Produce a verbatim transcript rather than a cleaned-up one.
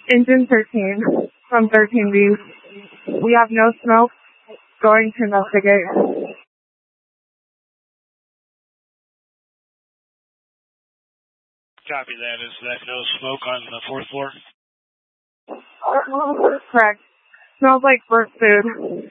Engine thirteen from thirteen B. We have no smoke. Going to investigate. Copy that. Is that no smoke on the fourth floor? Correct. Smells like burnt food.